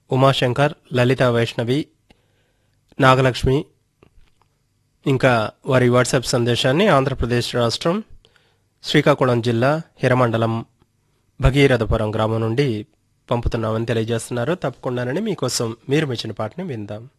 ఉమాశంకర్, లలిత వైష్ణవి, నాగలక్ష్మి ఇంకా వారి వాట్సాప్ సందేశాన్ని ఆంధ్రప్రదేశ్ రాష్ట్రం శ్రీకాకుళం జిల్లా హిరమండలం భగీరథపురం గ్రామం నుండి పంపుతున్నామని తెలియజేస్తున్నారు. తప్పకుండానని మీకోసం మీరు మెచ్చిన పాటని విందాం.